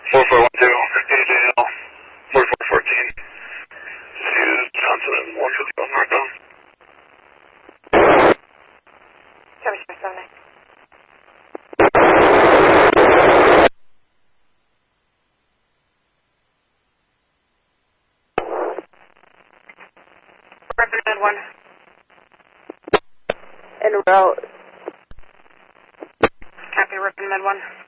4412, AJL, 4414. Hughes, Johnson, and 151 northbound. Service for 79. Recommended 1. En route. Copy, recommended 1.